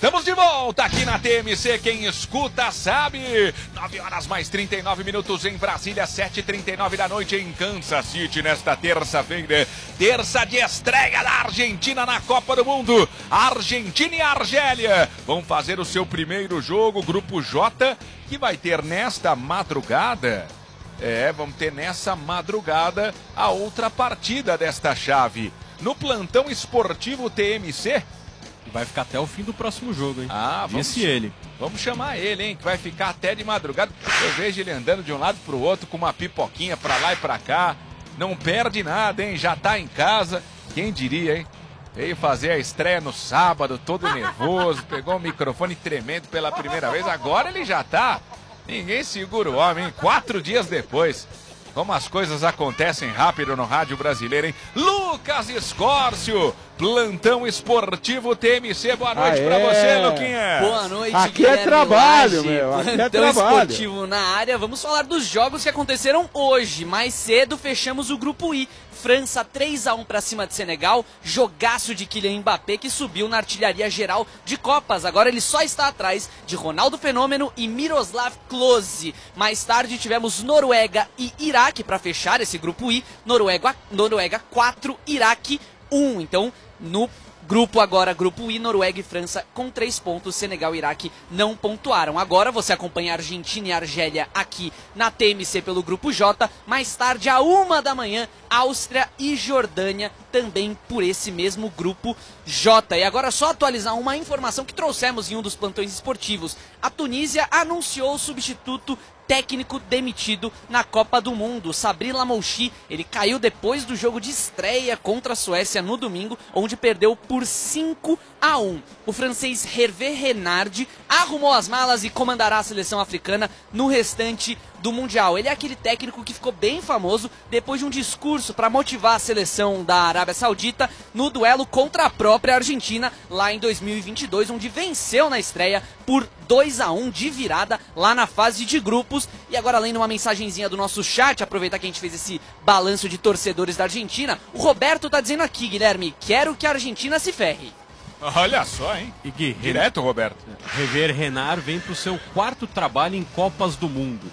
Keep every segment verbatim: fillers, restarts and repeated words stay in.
Estamos de volta aqui na T M C, quem escuta sabe. nove horas mais trinta e nove minutos em Brasília, sete e trinta e nove da noite em Kansas City, nesta terça-feira. Terça de estreia da Argentina na Copa do Mundo. Argentina e Argélia vão fazer o seu primeiro jogo, Grupo J, que vai ter nesta madrugada. É, vamos ter nessa madrugada a outra partida desta chave. No plantão esportivo T M C. Vai ficar até o fim do próximo jogo, hein? Ah, vamos, Esse ele. Vamos chamar ele, hein? Que vai ficar até de madrugada. Eu vejo ele andando de um lado pro outro com uma pipoquinha pra lá e pra cá. Não perde nada, hein? Já tá em casa. Quem diria, hein? Veio fazer a estreia no sábado, todo nervoso. Pegou o microfone tremendo pela primeira vez. Agora ele já tá. Ninguém segura o homem, hein? Quatro dias depois. Como as coisas acontecem rápido no rádio brasileiro, hein? Lucas Escórcio, plantão esportivo T M C. Boa noite ah, pra é. você, Luquinha. Boa noite, Aqui Guilherme é trabalho, Lage, meu. Aqui é plantão trabalho. esportivo na área. Vamos falar dos jogos que aconteceram hoje. Mais cedo fechamos o grupo I. França três a um para cima de Senegal, jogaço de Kylian Mbappé que subiu na artilharia geral de Copas. Agora ele só está atrás de Ronaldo Fenômeno e Miroslav Klose. Mais tarde tivemos Noruega e Iraque para fechar esse grupo I. Noruega, Noruega quatro, Iraque um. Então, no grupo agora, grupo I, Noruega e França com três pontos, Senegal e Iraque não pontuaram. Agora você acompanha Argentina e Argélia aqui na T M C pelo grupo J. Mais tarde, à uma da manhã, Áustria e Jordânia também por esse mesmo grupo J. E agora só atualizar uma informação que trouxemos em um dos plantões esportivos. A Tunísia anunciou o substituto técnico demitido na Copa do Mundo. Sabri Lamouchi, ele caiu depois do jogo de estreia contra a Suécia no domingo, onde perdeu por cinco a um. O francês Hervé Renard arrumou as malas e comandará a seleção africana no restante do Mundial. Ele é aquele técnico que ficou bem famoso depois de um discurso para motivar a seleção da Arábia Saudita no duelo contra a própria Argentina lá em dois mil e vinte e dois, onde venceu na estreia por dois a um de virada lá na fase de grupos. E agora, além de uma mensagenzinha do nosso chat, aproveitar que a gente fez esse balanço de torcedores da Argentina, o Roberto tá dizendo aqui, Guilherme, quero que a Argentina se ferre. Olha só, hein? E Gui, direto, Roberto. Hervé Renard vem pro seu quarto trabalho em Copas do Mundo.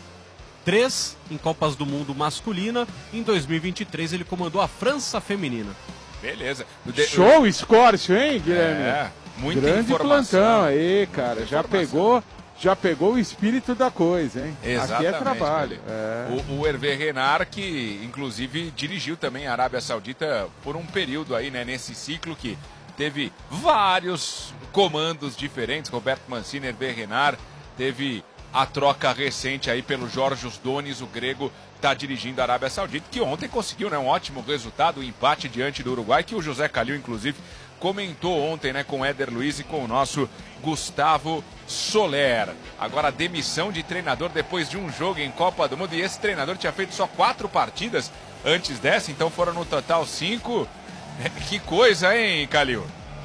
Três em Copas do Mundo masculina. Em dois mil e vinte e três ele comandou a França feminina. Beleza. Show, Escórcio, hein, Guilherme? É, muita Grande informação. plantão aí, cara. Muita Já informação. pegou, já pegou o espírito da coisa, hein? Exatamente. Aqui é trabalho. É. O, o Hervé Renard, que inclusive dirigiu também a Arábia Saudita por um período aí, né? Nesse ciclo que teve vários comandos diferentes. Roberto Mancini, Hervé Renard, teve a troca recente aí pelo Jorge Donis, o grego, está dirigindo a Arábia Saudita, que ontem conseguiu, né, um ótimo resultado, o um empate diante do Uruguai, que o José Calil, inclusive, comentou ontem, né, com o Éder Luiz e com o nosso Gustavo Soler. Agora a demissão de treinador depois de um jogo em Copa do Mundo, e esse treinador tinha feito só quatro partidas antes dessa, então foram no total cinco. Que coisa, hein, Calil?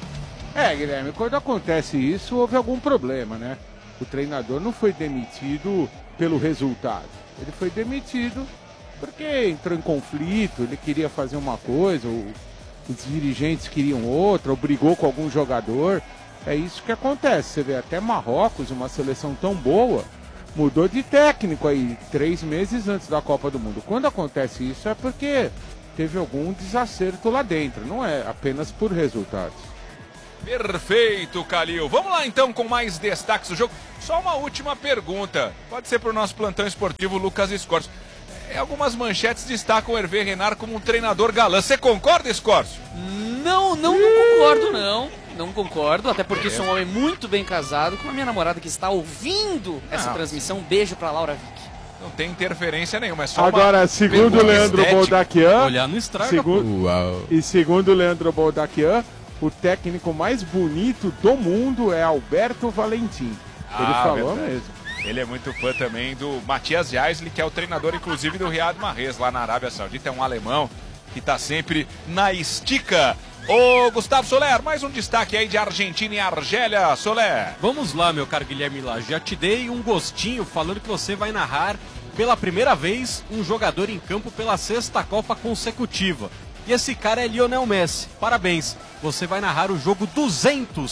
É, Guilherme, quando acontece isso, houve algum problema, né? O treinador não foi demitido pelo resultado. Ele foi demitido porque entrou em conflito, ele queria fazer uma coisa, ou os dirigentes queriam outra, ou brigou com algum jogador. É isso que acontece. Você vê até Marrocos, uma seleção tão boa, mudou de técnico aí três meses antes da Copa do Mundo. Quando acontece isso é porque teve algum desacerto lá dentro, não é apenas por resultados. Perfeito, Calil. Vamos lá então com mais destaques do jogo. Só uma última pergunta. Pode ser para o nosso plantão esportivo Lucas Escórcio. É, algumas manchetes destacam o Hervé Renard como um treinador galã. Você concorda, Escórcio? Não, não, não concordo, não. Não concordo, até porque sou um homem muito bem casado com a minha namorada que está ouvindo essa Não. transmissão. Beijo pra Laura Vick. Não tem interferência nenhuma, é só Agora, uma segundo o Leandro estética. Boldaquian, Olhar no estrago. segundo, Uau. e segundo o Leandro Boldaquian, o técnico mais bonito do mundo é Alberto Valentim. Ele Ah, falou verdade. mesmo. Ele é muito fã também do Matias Jaisli, que é o treinador, inclusive, do Riyad Mahrez, lá na Arábia Saudita. É um alemão que está sempre na estica. Ô, Gustavo Soler, mais um destaque aí de Argentina e Argélia, Soler. Vamos lá, meu caro Guilherme Lage. Já te dei um gostinho falando que você vai narrar pela primeira vez um jogador em campo pela sexta Copa consecutiva. E esse cara é Lionel Messi. Parabéns. Você vai narrar o jogo duzentos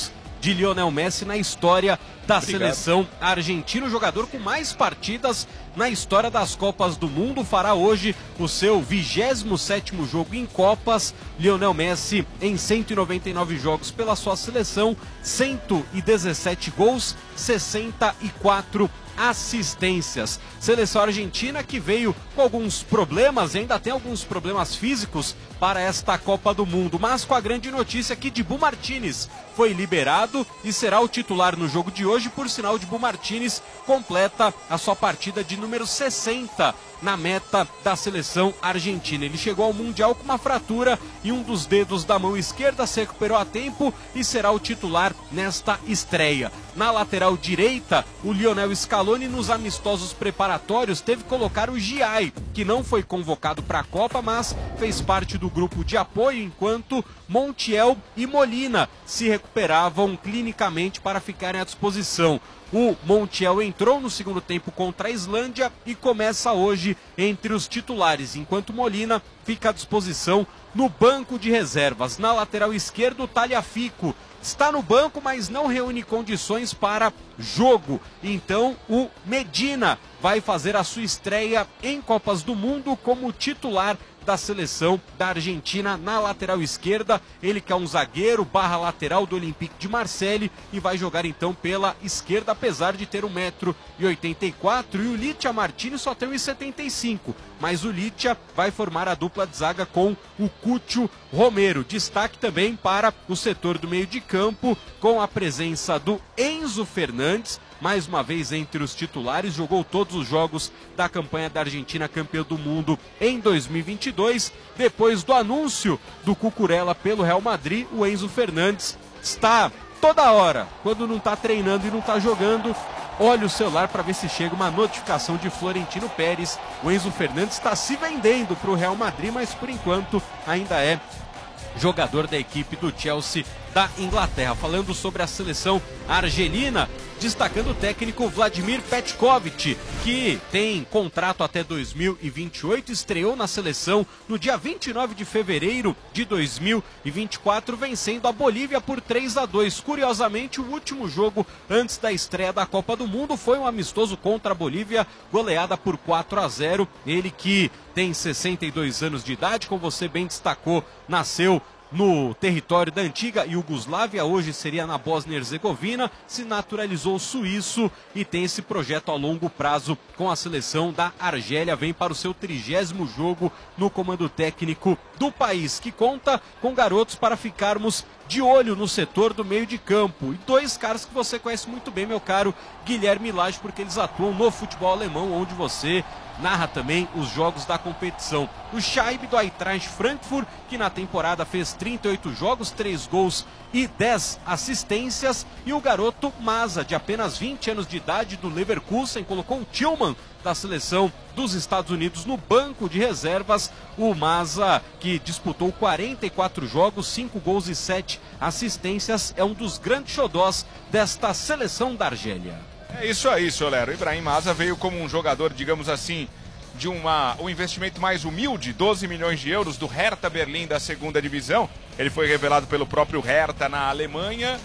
de Lionel Messi na história da Obrigado. seleção argentina. O jogador com mais partidas na história das Copas do Mundo fará hoje o seu vigésimo sétimo jogo em Copas. Lionel Messi em cento e noventa e nove jogos pela sua seleção, cento e dezessete gols, sessenta e quatro assistências. Seleção argentina que veio com alguns problemas e ainda tem alguns problemas físicos para esta Copa do Mundo, mas com a grande notícia que Dibu Martínez foi liberado e será o titular no jogo de hoje. Por sinal, Dibu Martínez completa a sua partida de número sessenta na meta da seleção argentina. Ele chegou ao Mundial com uma fratura e um dos dedos da mão esquerda, se recuperou a tempo e será o titular nesta estreia. Na lateral direita, o Lionel Scaloni, nos amistosos preparatórios, teve que colocar o Giai, que não foi convocado para a Copa, mas fez parte do grupo de apoio, enquanto Montiel e Molina se recuperavam clinicamente para ficarem à disposição. O Montiel entrou no segundo tempo contra a Islândia e começa hoje entre os titulares, enquanto Molina fica à disposição no banco de reservas. Na lateral esquerda, o Tagliafico está no banco, mas não reúne condições para jogo. Então o Medina vai fazer a sua estreia em Copas do Mundo como titular da seleção da Argentina na lateral esquerda. Ele que é um zagueiro barra lateral do Olympique de Marseille e vai jogar então pela esquerda, apesar de ter um metro e oitenta e quatro, e o Licha Martínez só tem um metro e setenta e cinco, mas o Licha vai formar a dupla de zaga com o Cúcio Romero. Destaque também para o setor do meio de campo, com a presença do Enzo Fernandes, mais uma vez entre os titulares, jogou todos os jogos da campanha da Argentina campeã do mundo em dois mil e vinte e dois. Depois do anúncio do Cucurella pelo Real Madrid, o Enzo Fernandes está toda hora, quando não está treinando e não está jogando, olha o celular para ver se chega uma notificação de Florentino Pérez. O Enzo Fernandes está se vendendo para o Real Madrid, mas por enquanto ainda é jogador da equipe do Chelsea da Inglaterra. Falando sobre a seleção argelina, destacando o técnico Vladimir Petkovic, que tem contrato até dois mil e vinte e oito, estreou na seleção no dia vinte e nove de fevereiro de dois mil e vinte e quatro, vencendo a Bolívia por três a dois. Curiosamente, o último jogo antes da estreia da Copa do Mundo foi um amistoso contra a Bolívia, goleada por quatro a zero. Ele que tem sessenta e dois anos de idade, como você bem destacou, nasceu no território da antiga Iugoslávia, hoje seria na Bósnia e Herzegovina, se naturalizou suíço e tem esse projeto a longo prazo com a seleção da Argélia. Vem para o seu trigésimo jogo no comando técnico do país, que conta com garotos para ficarmos de olho no setor do meio de campo. E dois caras que você conhece muito bem, meu caro Guilherme Lage, porque eles atuam no futebol alemão, onde você narra também os jogos da competição. O Scheib do Eintracht Frankfurt, que na temporada fez trinta e oito jogos, três gols e dez assistências. E o garoto Masa, de apenas vinte anos de idade, do Leverkusen, colocou o Tillman da seleção dos Estados Unidos no banco de reservas. O Masa, que disputou quarenta e quatro jogos, cinco gols e sete assistências, é um dos grandes xodós desta seleção da Argélia. É isso aí, seu Lero. Ibrahim Masa veio como um jogador, digamos assim, de uma, um investimento mais humilde, doze milhões de euros, do Hertha Berlim da segunda divisão. Ele foi revelado pelo próprio Hertha na Alemanha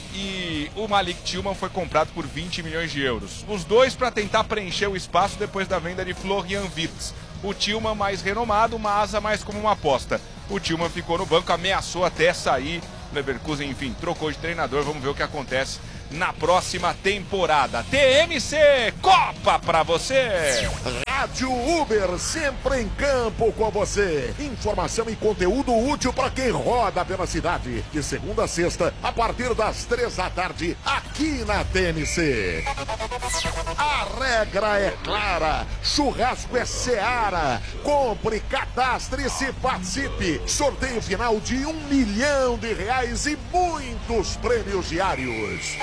e o Malik Tillman foi comprado por vinte milhões de euros. Os dois para tentar preencher o espaço depois da venda de Florian Wirtz. O Tillman mais renomado, o Masa mais como uma aposta. O Tillman ficou no banco, ameaçou até sair. Leverkusen, enfim, trocou de treinador. Vamos ver o que acontece na próxima temporada. T M C Copa pra você! Rádio Uber, sempre em campo com você. Informação e conteúdo útil para quem roda pela cidade. De segunda a sexta, a partir das três da tarde, aqui na T M C. A regra é clara. Churrasco é Seara. Compre, cadastre-se, participe. Sorteio final de um milhão de reais e muitos prêmios diários.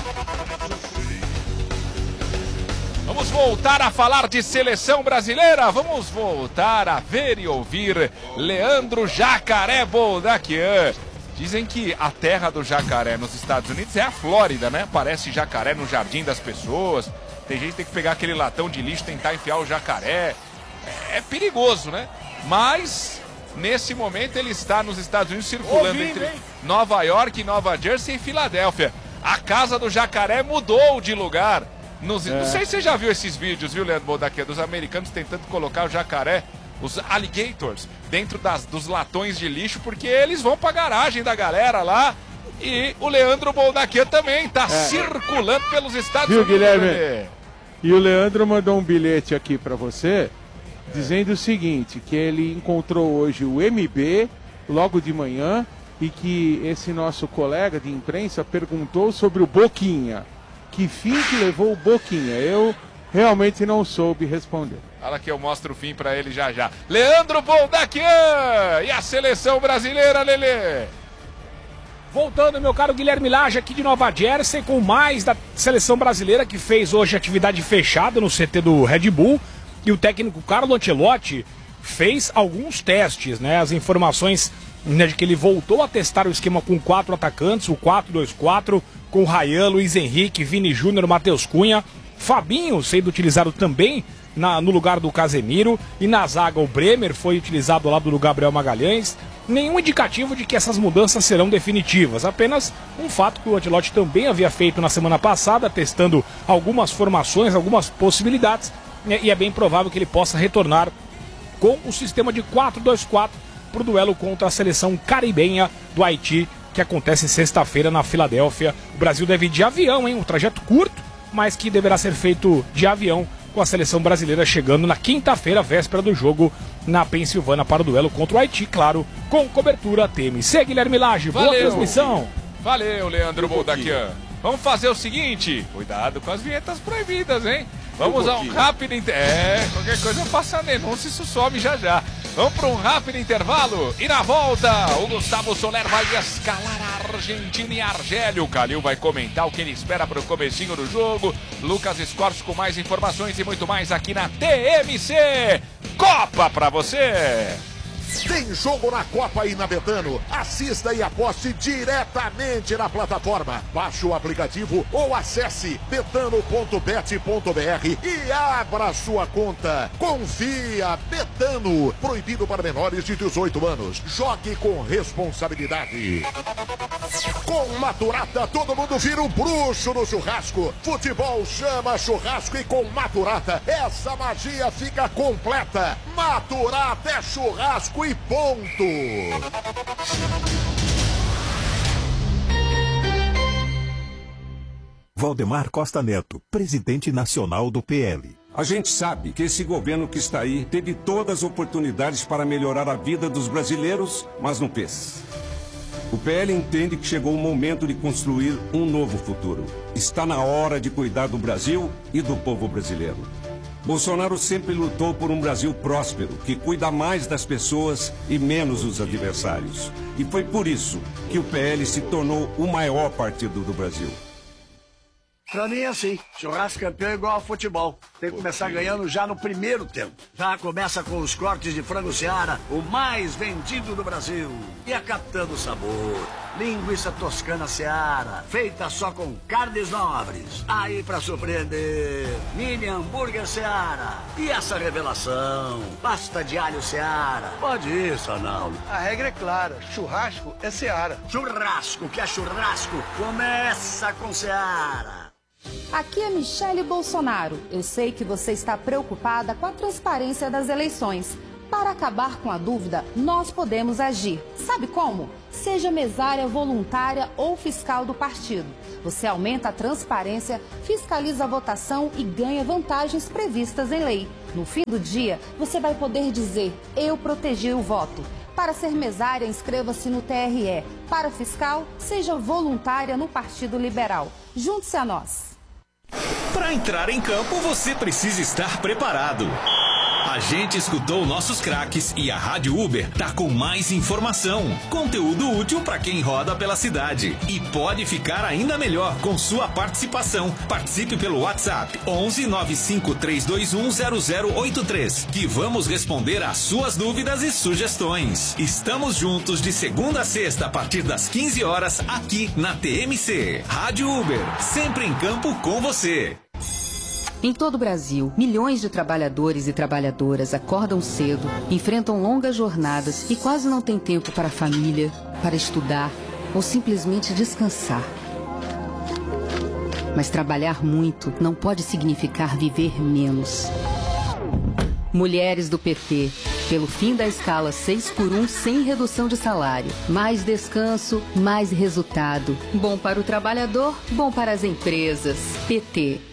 Vamos voltar a falar de seleção brasileira, vamos voltar a ver e ouvir Leandro Jacaré Boldaquian. Dizem que a terra do jacaré nos Estados Unidos é a Flórida, né? Parece jacaré no jardim das pessoas. Tem gente que tem que pegar aquele latão de lixo, tentar enfiar o jacaré. É perigoso, né? Mas nesse momento ele está nos Estados Unidos circulando Ouvindo, entre hein? Nova York, Nova Jersey e Filadélfia. A casa do jacaré mudou de lugar. Nos, É. Não sei se você já viu esses vídeos, viu, Leandro Boldaquia, dos americanos tentando colocar o jacaré, os alligators, dentro das, dos latões de lixo, porque eles vão pra garagem da galera lá. E o Leandro Boldaquia também tá É. circulando pelos Estados Viu, Unidos. Guilherme? Lelê. E o Leandro mandou um bilhete aqui pra você, dizendo o seguinte, que ele encontrou hoje o M B logo de manhã e que esse nosso colega de imprensa perguntou sobre o Boquinha. Que fim que levou o Boquinha? Eu realmente não soube responder. Fala que eu mostro o fim pra ele já já. Leandro Boldaquia! E a seleção brasileira, Lelê? Voltando, meu caro Guilherme Lage, aqui de Nova Jersey, com mais da seleção brasileira que fez hoje atividade fechada no C T do Red Bull. E o técnico Carlo Ancelotti fez alguns testes, né? As informações, né, de que ele voltou a testar o esquema com quatro atacantes, o quatro dois quatro, com Ryan, Luiz Henrique, Vini Júnior, Matheus Cunha, Fabinho sendo utilizado também na, no lugar do Casemiro, e na zaga o Bremer foi utilizado ao lado do Gabriel Magalhães. Nenhum indicativo de que essas mudanças serão definitivas, apenas um fato que o Ancelotti também havia feito na semana passada, testando algumas formações, algumas possibilidades, né, e é bem provável que ele possa retornar com o sistema de quatro dois quatro para o duelo contra a seleção caribenha do Haiti, que acontece sexta-feira na Filadélfia. O Brasil deve ir de avião, hein? Um trajeto curto, mas que deverá ser feito de avião, com a seleção brasileira chegando na quinta-feira, véspera do jogo, na Pensilvânia, para o duelo contra o Haiti, claro, com cobertura T M C. Guilherme Lage, boa Valeu. transmissão. Valeu, Leandro Boldaquia. Vamos fazer o seguinte, cuidado com as vinhetas proibidas, hein? Vamos a um rápido... Inter... É, qualquer coisa eu faço a denúncia, isso some já já. Vamos para um rápido intervalo e na volta o Gustavo Soler vai escalar a Argentina e Argélia. O Calil vai comentar o que ele espera para o comecinho do jogo. Lucas Escorcio com mais informações e muito mais aqui na T M C. Copa para você! Tem jogo na Copa e na Betano. Assista e aposte diretamente na plataforma. Baixe o aplicativo ou acesse betano ponto bet ponto br e abra sua conta. Confia, Betano. Proibido para menores de dezoito anos. Jogue com responsabilidade. Com Maturata, todo mundo vira um bruxo no churrasco. Futebol chama churrasco e com Maturata, essa magia fica completa. Maturata é churrasco e ponto. Valdemar Costa Neto, presidente nacional do P L. A gente sabe que esse governo que está aí teve todas as oportunidades para melhorar a vida dos brasileiros, mas não fez. O P L entende que chegou o momento de construir um novo futuro. Está na hora de cuidar do Brasil e do povo brasileiro. Bolsonaro sempre lutou por um Brasil próspero, que cuida mais das pessoas e menos dos adversários. E foi por isso que o P L se tornou o maior partido do Brasil. Pra mim é assim, churrasco campeão é igual ao futebol. Tem que começar ganhando já no primeiro tempo. Já começa com os cortes de frango Seara, o mais vendido do Brasil. E a Capitã do Sabor, linguiça toscana Seara, feita só com carnes nobres. Aí pra surpreender, mini hambúrguer Seara. E essa revelação, pasta de alho Seara. Pode ir, Sanaldo. A regra é clara, churrasco é Seara. Churrasco que é churrasco, começa com Seara. Aqui é Michele Bolsonaro. Eu sei que você está preocupada com a transparência das eleições. Para acabar com a dúvida, nós podemos agir. Sabe como? Seja mesária voluntária ou fiscal do partido. Você aumenta a transparência, fiscaliza a votação e ganha vantagens previstas em lei. No fim do dia, você vai poder dizer: eu protegi o voto. Para ser mesária, inscreva-se no T R E. Para fiscal, seja voluntária no Partido Liberal. Junte-se a nós. Para entrar em campo, você precisa estar preparado. A gente escutou nossos craques e a Rádio Uber tá com mais informação, conteúdo útil para quem roda pela cidade. E pode ficar ainda melhor com sua participação. Participe pelo WhatsApp onze nove cinco três dois um zero zero oito três, que vamos responder às suas dúvidas e sugestões. Estamos juntos de segunda a sexta a partir das quinze horas aqui na T M C. Rádio Uber, sempre em campo com você. Em todo o Brasil, milhões de trabalhadores e trabalhadoras acordam cedo, enfrentam longas jornadas e quase não têm tempo para a família, para estudar ou simplesmente descansar. Mas trabalhar muito não pode significar viver menos. Mulheres do P T. Pelo fim da escala seis por um sem redução de salário. Mais descanso, mais resultado. Bom para o trabalhador, bom para as empresas. P T.